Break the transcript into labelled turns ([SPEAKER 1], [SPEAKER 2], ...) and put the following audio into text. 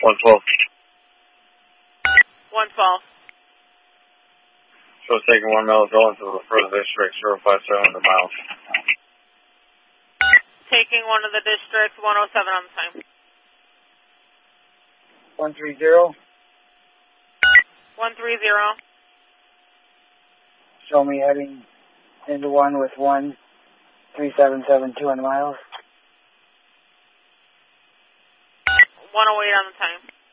[SPEAKER 1] 112.
[SPEAKER 2] 112.
[SPEAKER 1] So taking 1 Milledgeville into the further district, 05700 miles.
[SPEAKER 2] Taking one of the districts, 107 on the time.
[SPEAKER 3] 130.
[SPEAKER 2] 130.
[SPEAKER 3] Show me heading into 1 with 13772 200 miles.
[SPEAKER 2] 108 on the time.